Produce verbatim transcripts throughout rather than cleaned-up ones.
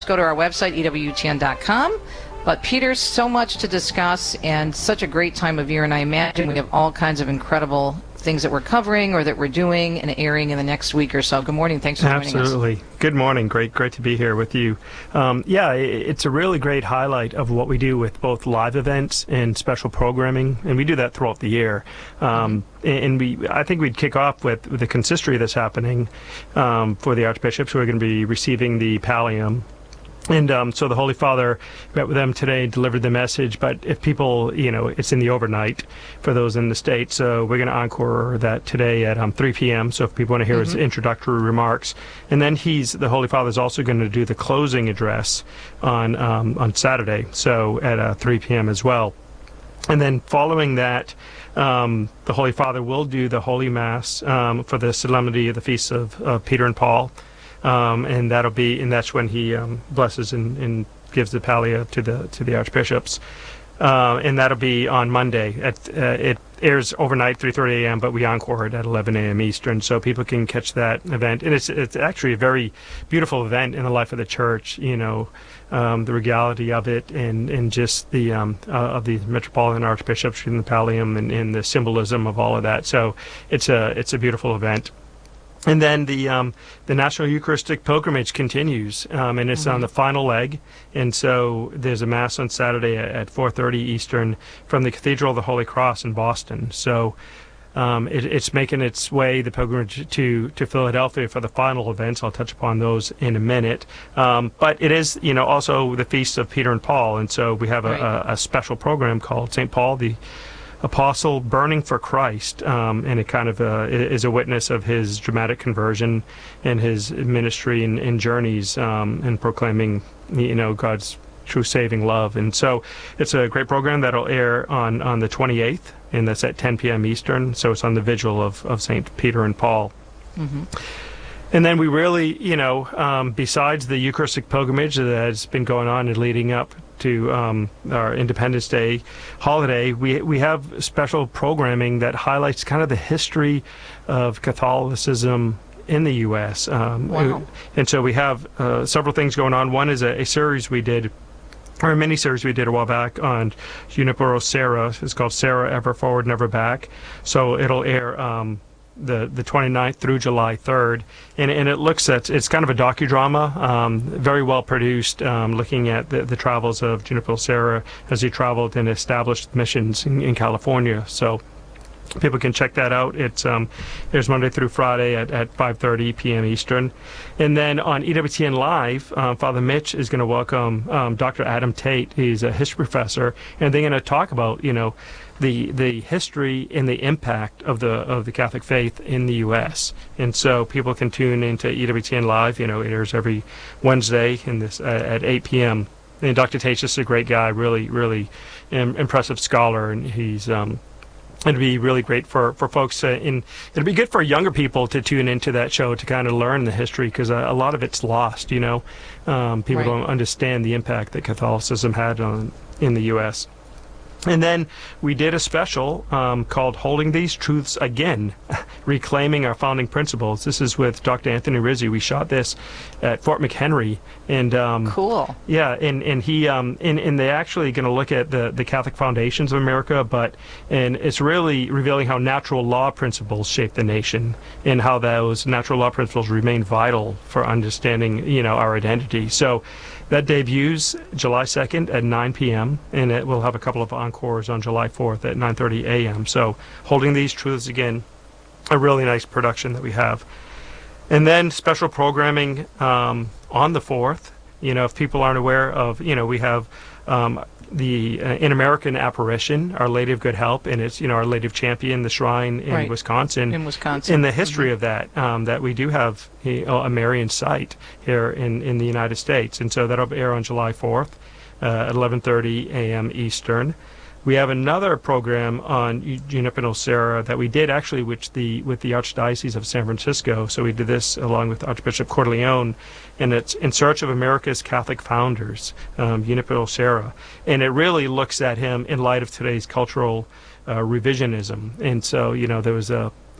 Go to our website, E W T N dot com. But Peter, so much to discuss and such a great time of year, and I imagine we have all kinds of incredible things that we're covering or that we're doing and airing in the next week or so. Good morning. Thanks for joining us. Absolutely. Good morning. Great great to be here with you. Um, yeah, it's a really great highlight of what we do with both live events and special programming, and we do that throughout the year. Um, mm-hmm. And we, I think we'd kick off with, with the consistory that's happening um, for the archbishops who are going to be receiving the pallium. And um, so the Holy Father met with them today, delivered the message. But if people, you know, it's in the overnight for those in the States. So we're going to encore that today at um, three p.m. So if people want to hear mm-hmm. his introductory remarks. And then he's, the Holy Father is also going to do the closing address on, um, on Saturday, so at uh, three p.m. as well. And then following that, um, the Holy Father will do the Holy Mass um, for the solemnity of the feasts of, of Peter and Paul. Um, and that'll be, and that's when he um, blesses and, and gives the pallia to the to the archbishops, uh, and that'll be on Monday. At uh, it airs overnight, three thirty a.m., but we encore it at eleven a.m. Eastern, so people can catch that event. And it's it's actually a very beautiful event in the life of the church. You know, um, the regality of it, and and just the um, uh, of the metropolitan archbishops in the pallium, and, and the symbolism of all of that. So it's a it's a beautiful event. And then the um, the National Eucharistic Pilgrimage continues, um, and it's mm-hmm. on the final leg. And so there's a Mass on Saturday at four thirty Eastern from the Cathedral of the Holy Cross in Boston. So um, it, it's making its way, the pilgrimage, to, to Philadelphia for the final events. I'll touch upon those in a minute. Um, but it is, you know, also the Feast of Peter and Paul. And so we have a, right. a, a special program called Saint Paul, the Apostle burning for Christ, um, and it kind of uh, is a witness of his dramatic conversion and his ministry and, and journeys um, and proclaiming, you know, God's true saving love. And so it's a great program that'll air on, on the twenty-eighth, and that's at ten p.m. Eastern, so it's on the vigil of, of Saint Peter and Paul. Mm-hmm. And then we really, you know, um, besides the Eucharistic pilgrimage that has been going on and leading up to um, our Independence Day holiday, we we have special programming that highlights kind of the history of Catholicism in the U S Um, wow. And so we have uh, several things going on. One is a, a series we did, or a mini-series we did a while back on Junipero Serra. It's called Serra, Ever Forward, Never Back. So it'll air Um, the the twenty-ninth through July third, and and it looks at, it's kind of a docudrama, um, very well produced, um, looking at the, the travels of Junipero Serra as he traveled and established missions in, in California. So people can check that out. It's um, there's Monday through Friday at, at five thirty p.m. Eastern. And then on E W T N Live, um, Father Mitch is going to welcome um, Doctor Adam Tate. He's a history professor, and they're going to talk about, you know, the the history and the impact of the of the Catholic faith in the U S And so people can tune into E W T N Live. You know, it airs every Wednesday in this uh, at eight p.m. And Doctor Tate's just a great guy, really, really im- impressive scholar, and he's um, it'd be really great for for folks. Uh, in it'd be good for younger people to tune into that show to kind of learn the history, because uh, a lot of it's lost. You know, um, people right. don't understand the impact that Catholicism had on in the U S And then we did a special um, called Holding These Truths Again, Reclaiming Our Founding Principles. This is with Doctor Anthony Rizzi. We shot this at Fort McHenry. And um, cool. Yeah, and, and he um, and, and they're actually going to look at the, the Catholic foundations of America, but and it's really revealing how natural law principles shape the nation, and how those natural law principles remain vital for understanding, you know, our identity. So that debuts July second at nine p.m., and it will have a couple of encores on July fourth at nine thirty a.m. So Holding These Truths Again, a really nice production that we have. And then special programming um, on the fourth. You know, if people aren't aware of, you know, we have um, the uh, In American Apparition, Our Lady of Good Help, and it's, you know, Our Lady of Champion, the shrine in right. Wisconsin. In Wisconsin. In the history mm-hmm. of that, um, that we do have a, a Marian site here in, in the United States. And so that'll air on July fourth uh, at eleven thirty a.m. Eastern. We have another program on Junipero Serra that we did actually with the with the Archdiocese of San Francisco. So we did this along with Archbishop Cordileone, and it's In Search of America's Catholic Founders, um, Junipero Serra. And it really looks at him in light of today's cultural uh, revisionism. And so, you know, there was a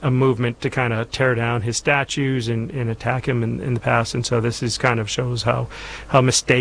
a movement to kind of tear down his statues and, and attack him in, in the past, and so this is kind of shows how how mistaken